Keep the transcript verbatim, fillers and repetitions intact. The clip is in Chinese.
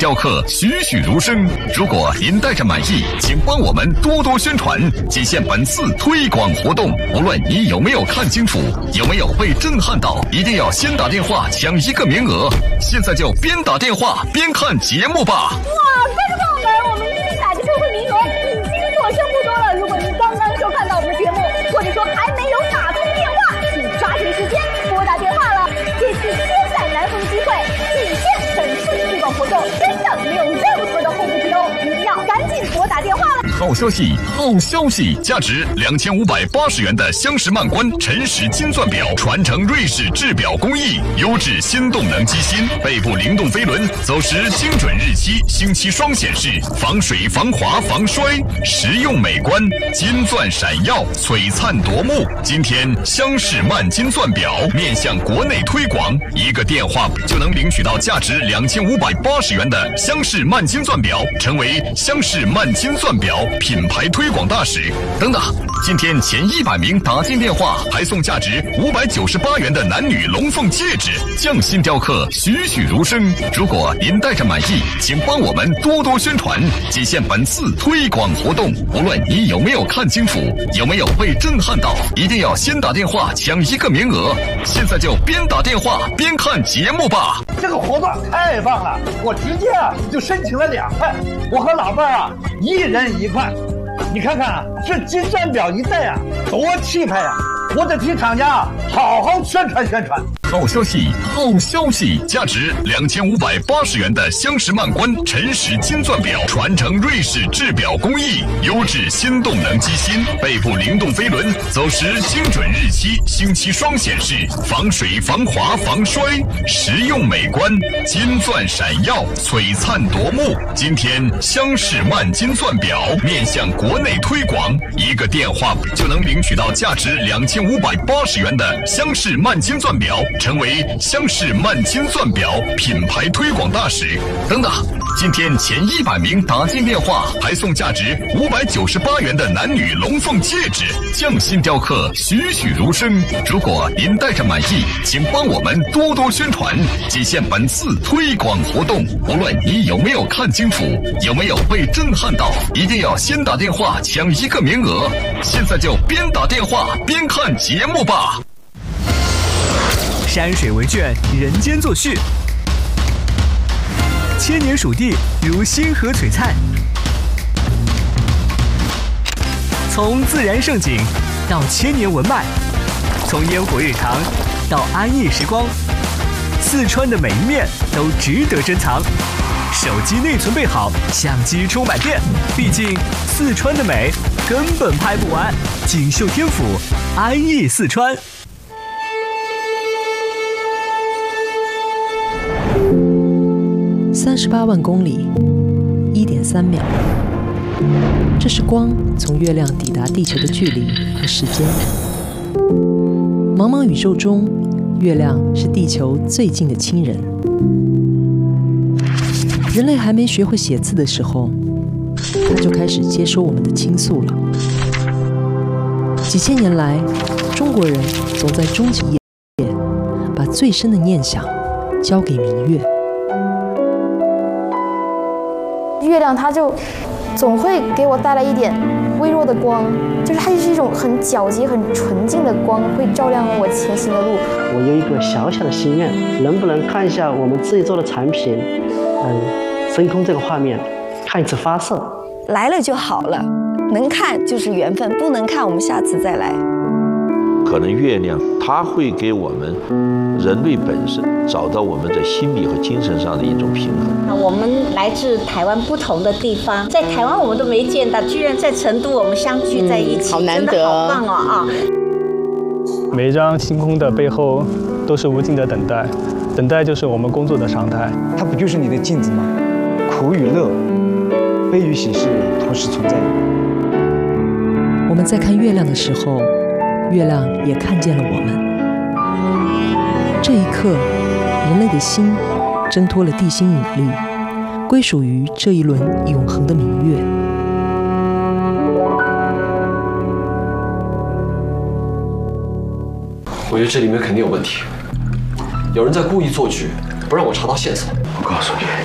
雕刻栩栩如生。如果您带着满意，请帮我们多多宣传，仅限本次推广活动。无论你有没有看清楚，有没有被震撼到，一定要先打电话抢一个名额。现在就边打电话边看节目吧。 哇，观众朋友们，我们一百个特惠名额已经所剩不多了。如果您刚刚收看到我们的节目，或者说还没有打通电话，请抓紧时间拨打电话了。这次千载难逢的机会，仅限本次推广活动，真的没有任何的后顾之忧，一定要赶紧拨打电话了。 好消息，好消息！价值两千五百八十元的香石曼观晨石金钻表，传承瑞士制表工艺，优质新动能机芯，背部灵动飞轮，走时精准日期、星期双显示，防水、防滑、防摔，实用美观，金钻闪耀，璀璨夺目。今天香石曼金钻表面向国内推广，一个电话就能领取到价值两千五百八十元的香石曼金钻表，成为香石曼金钻表品牌推广大使。等等，今天前一百名打进电话还送价值五百九十八元的男女龙凤戒指，匠心雕刻栩栩如生。如果您带着满意，请帮我们多多宣传，仅限本次推广活动。无论你有没有看清楚，有没有被震撼到，一定要先打电话抢一个名额。现在就边打电话边看节目吧。 这个活动太棒了，我直接啊就申请了两块，我和老伴儿啊一人一块。你看看啊，这金钻表一戴啊，多气派呀！我得替厂家啊好好宣传宣传。 好消息，好消息！价值两千五百八十元的香石曼观晨石金钻表，传承瑞士制表工艺，优质新动能机芯，背部灵动飞轮，走时精准日期、星期双显示，防水、防滑、防摔，实用美观，金钻闪耀，璀璨夺目。今天香石曼金钻表面向国内推广，一个电话就能领取到价值两千五百八十元的香石曼金钻表，成为香石曼金钻表品牌推广大使。等等，今天前一百名打进电话还送价值五百九十八元的男女龙凤戒指，匠心雕刻栩栩如生。如果您带着满意，请帮我们多多宣传，仅限本次推广活动。无论你有没有看清楚，有没有被震撼到，一定要先打电话抢一个名额。现在就边打电话边看节目吧。 山水为卷，人间作序，千年蜀地如星河璀璨。从自然盛景到千年文脉，从烟火日常到安逸时光，四川的每一面都值得珍藏。手机内存备好，相机充满电，毕竟四川的美根本拍不完。锦绣天府，安逸四川。 三十八万公里，一点三秒，这是光从月亮抵达地球的距离和时间。茫茫宇宙中，月亮是地球最近的亲人。人类还没学会写字的时候，它就开始接收我们的倾诉了。几千年来，中国人总在终极夜把最深的念想交给明月。 月亮它就总会给我带来一点微弱的光，就是它是一种很皎洁、很纯净的光，会照亮我前行的路。 我有一个小小的心愿，能不能看一下我们自己做的产品，嗯，升空这个画面，看一次发射。 来了就好了，能看就是缘分，不能看我们下次再来。 可能月亮它会给我们人类本身找到我们在心理和精神上的一种平衡。 我们来自台湾不同的地方，在台湾我们都没见到，居然在成都我们相聚在一起，嗯、好难得，真的好棒哦啊！ 每一张星空的背后都是无尽的等待，等待就是我们工作的常态。 它不就是你的镜子吗？苦与乐，悲与喜是同时存在的。 我们在看月亮的时候，月亮也看见了我们。这一刻，人类的心挣脱了地心引力，归属于这一轮永恒的明月。 我觉得这里面肯定有问题，有人在故意做局，不让我查到线索。 我告诉你，